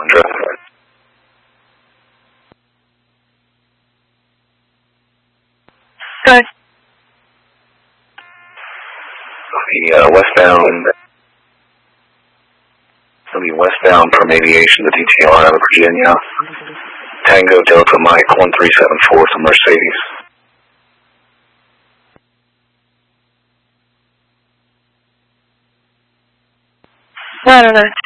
Good. Westbound from Aviation to DTR out of Virginia. Tango Delta Mike 1374 to Mercedes. I don't know.